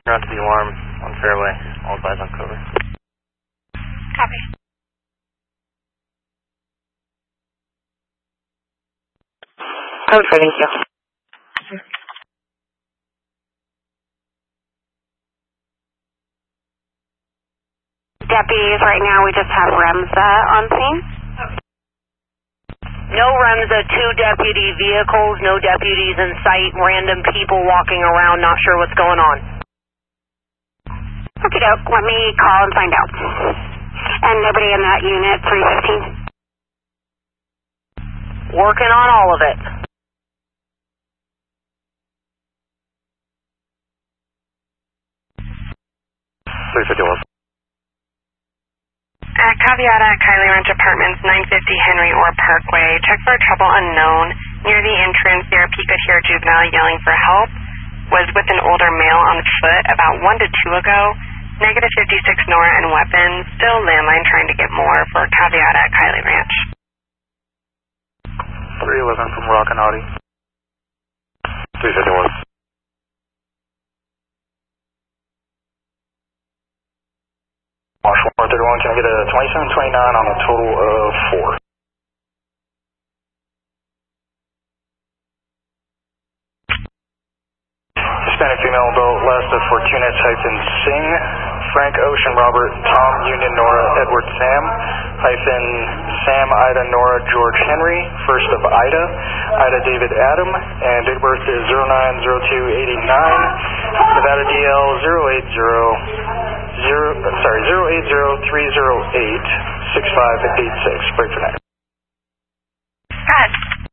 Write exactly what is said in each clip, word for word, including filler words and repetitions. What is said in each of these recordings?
Around to the alarm on fairway. All advise on cover. Copy. Code for thank you. Deputies, right now we just have Remza on scene. No Remza, two deputy vehicles, no deputies in sight, random people walking around, not sure what's going on. Okay, doke. Let me call and find out. And nobody in that unit, three fifteen? Working on all of it. three fifty-one. At Caveata at Kylie Ranch Apartments, nine fifty Henry Orr Parkway. Check for trouble unknown. Near the entrance, C R P could hear a juvenile yelling for help. Was with an older male on foot about one to two ago. Negative fifty-six Nora and weapons. Still landline trying to get more for Caveata at Kylie Ranch. three eleven from Rockinati. three fifty-one. Marsh one thirty-one, can I get a twenty-seven twenty-nine on a total of four? Hispanic female adult, last of Fortunatus hyphen Singh, Frank Ocean Robert, Tom Union Nora Edward Sam, hyphen Sam Ida Nora George Henry, first of Ida, Ida David Adam, and date of birth is zero nine zero two eighty-nine, Nevada D L zero eight zero zero, sorry, zero eight zero three zero eight six five eight six. Break for next. Pat.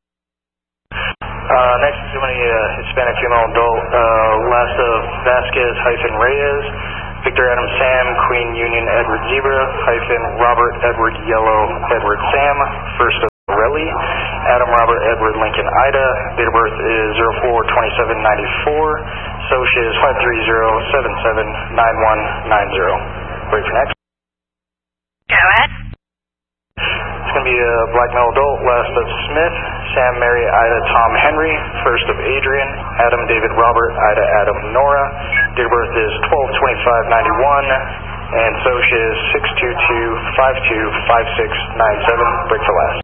Uh, next is somebody, uh, Hispanic female adult, uh, last of Vasquez hyphen Reyes, Victor Adam Sam, Queen Union Edward Zebra, hyphen Robert Edward Yellow Edward Sam, first of Relly, Adam Robert Edward Lincoln Ida, date of birth is zero four twenty-seven ninety-four, Socia is five three zero seven seven nine one nine zero. Wait for next. Go ahead. It's going to be a black male adult, last of Smith, Sam Mary Ida Tom Henry, first of Adrian, Adam David Robert Ida Adam Nora, date of birth is twelve twenty-five ninety-one, and Socia is six two two five two five six nine seven. Break for last.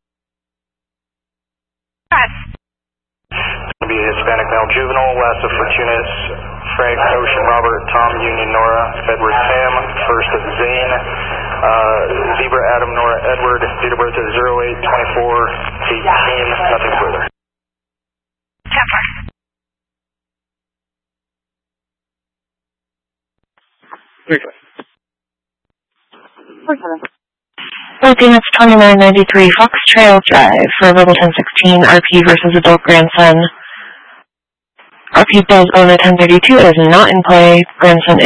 Pat. It's going to be a Hispanic male juvenile, last of Fortunatus, Frank Ocean Robert Tom Union Nora Edward Sam, first of Zane, uh, Zebra Adam Nora Edward, date of birth is zero eight twenty-four eighteen, nothing further. Templar. Fourteen, that's twenty-nine ninety-three Fox Trail Drive for Rebel ten sixteen, R P versus adult grandson. R P does own a ten thirty-two, it is not in play. Grandson